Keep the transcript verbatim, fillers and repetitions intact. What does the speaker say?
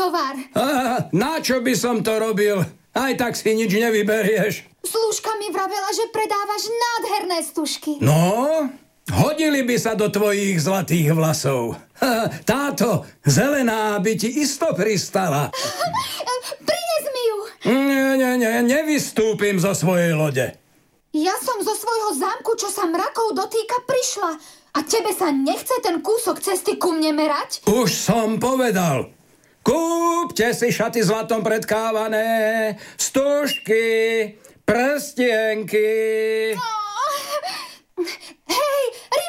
tovar. Á, na čo by som to robil? Aj tak si nič nevyberieš. Slúžka mi vravela, že predávaš nádherné stužky. No, hodili by sa do tvojich zlatých vlasov. Ha, táto zelená by ti isto pristala. Prines mi ju. Nie, nie, nie, nevystúpim zo svojej lode. Ja som zo svojho zámku, čo sa mrakov dotýka, prišla. A tebe sa nechce ten kúsok cesty ku mne merať? Už som povedal. Kúpte si šaty zlatom predkávané, stužky, prstienky. Oh. Hej,